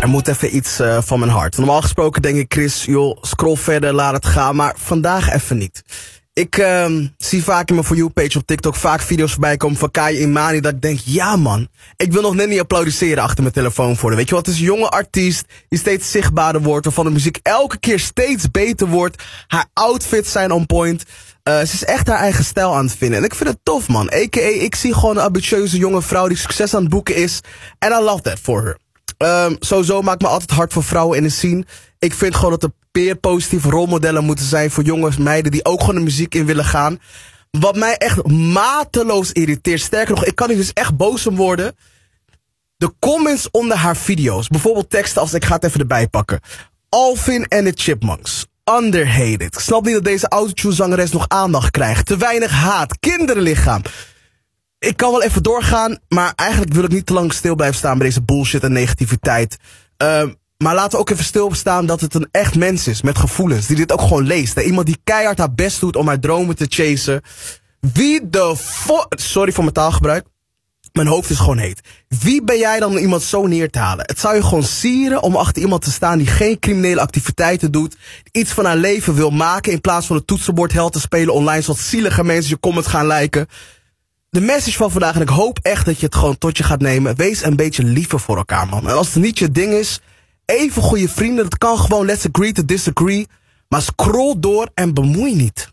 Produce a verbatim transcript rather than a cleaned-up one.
moet even iets uh, van mijn hart. Normaal gesproken denk ik, Chris, joh, scroll verder, laat het gaan. Maar vandaag even niet. Ik uh, zie vaak in mijn For You-page op TikTok vaak video's voorbij komen van Kai Imani. Dat ik denk, ja man, ik wil nog net niet applaudisseren achter mijn telefoon voor. Weet je wat, het is een jonge artiest die steeds zichtbaarder wordt. Waarvan de muziek elke keer steeds beter wordt. Haar outfits zijn on point. Uh, ze is echt haar eigen stijl aan het vinden. En ik vind het tof, man. A K A, ik zie gewoon een ambitieuze jonge vrouw die succes aan het boeken is. En I love that for her. Um, sowieso maakt me altijd hard voor vrouwen in de scene. Ik vind gewoon dat er peer positieve rolmodellen moeten zijn voor jonge meiden die ook gewoon de muziek in willen gaan. Wat mij echt mateloos irriteert. Sterker nog, ik kan hier dus echt boos om worden. De comments onder haar video's. Bijvoorbeeld teksten als, ik ga het even erbij pakken. Alvin en de Chipmunks. Underhated. Ik snap niet dat deze autotune zangeres nog aandacht krijgt. Te weinig haat. Kinderlichaam. Ik kan wel even doorgaan, maar eigenlijk wil ik niet te lang stil blijven staan bij deze bullshit en negativiteit. Uh, maar laten we ook even stilstaan dat het een echt mens is met gevoelens, die dit ook gewoon leest. Hè? Iemand die keihard haar best doet om haar dromen te chasen. Wie de fo... Sorry voor mijn taalgebruik. Mijn hoofd is gewoon heet. Wie ben jij dan om iemand zo neer te halen? Het zou je gewoon sieren om achter iemand te staan die geen criminele activiteiten doet. Die iets van haar leven wil maken in plaats van het toetsenbordheld te spelen online, zodat zielige mensen je comments gaan liken. De message van vandaag, en ik hoop echt dat je het gewoon tot je gaat nemen. Wees een beetje liever voor elkaar, man. En als het niet je ding is, even goede vrienden. Dat kan gewoon, let's agree to disagree. Maar scroll door en bemoei niet.